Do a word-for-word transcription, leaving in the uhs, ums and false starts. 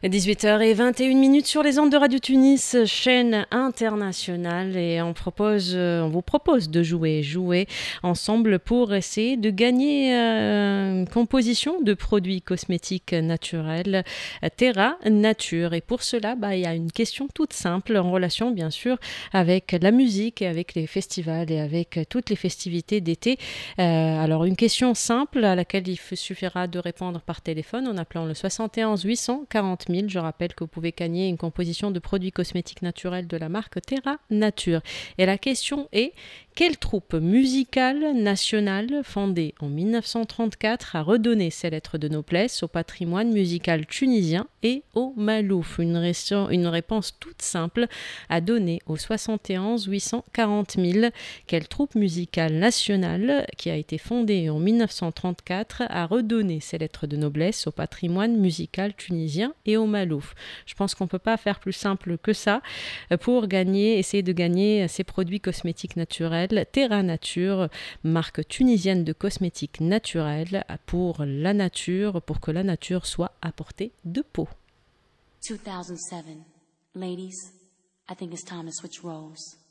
dix-huit heures vingt et une minutes sur les ondes de Radio Tunis, chaîne internationale, et on propose, on vous propose de jouer, jouer ensemble pour essayer de gagner euh, une composition de produits cosmétiques naturels Terra Nature. Et pour cela, bah, il y a une question toute simple en relation bien sûr avec la musique et avec les festivals et avec toutes les festivités d'été. Euh, alors une question simple à laquelle il suffira de répondre par téléphone en appelant le soixante et onze huit cent quarante mille. Je rappelle que vous pouvez gagner une composition de produits cosmétiques naturels de la marque Terra Nature. Et la question est: quelle troupe musicale nationale fondée en mille neuf cent trente-quatre a redonné ses lettres de noblesse au patrimoine musical tunisien et au Malouf? Une, ré- une réponse toute simple à donner au soixante et onze huit cent quarante mille. Quelle troupe musicale nationale qui a été fondée en mille neuf cent trente-quatre a redonné ses lettres de noblesse au patrimoine musical tunisien et au Malouf? Je pense qu'on ne peut pas faire plus simple que ça pour gagner, essayer de gagner ces produits cosmétiques naturels Terra Nature, marque tunisienne de cosmétiques naturels pour la nature, pour que la nature soit à portée de peau. two thousand seven. Ladies, I think it's time to switch roles.